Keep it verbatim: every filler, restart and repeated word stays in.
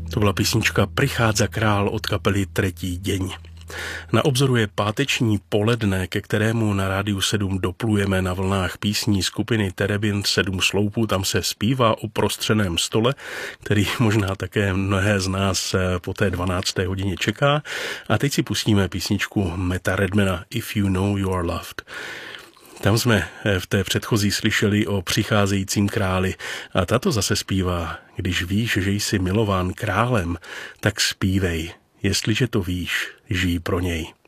To byla písnička Prichádza král od kapely Tretí deň. Na obzoru je páteční poledne, ke kterému na Rádiu sedm doplujeme na vlnách písní skupiny Terebint Sedm sloupů. Tam se zpívá o prostřeném stole, který možná také mnohé z nás po té dvanácté hodině čeká. A teď si pustíme písničku Metta Redmana If You Know You Are Loved. Tam jsme v té předchozí slyšeli o přicházejícím králi a tato zase zpívá: Když víš, že jsi milován králem, tak zpívej. Jestliže to víš, žij pro něj.